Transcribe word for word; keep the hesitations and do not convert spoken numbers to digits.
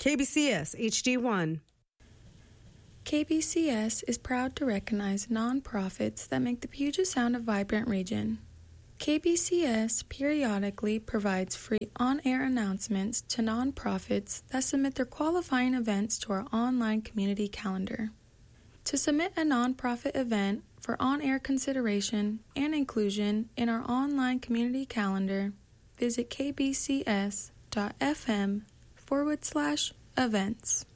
K B C S H D one. K B C S is proud to recognize nonprofits that make the Puget Sound a vibrant region. K B C S periodically provides free on-air announcements to nonprofits that submit their qualifying events to our online community calendar. To submit a nonprofit event for on-air consideration and inclusion in our online community calendar, visit kbcs.fm forward slash events.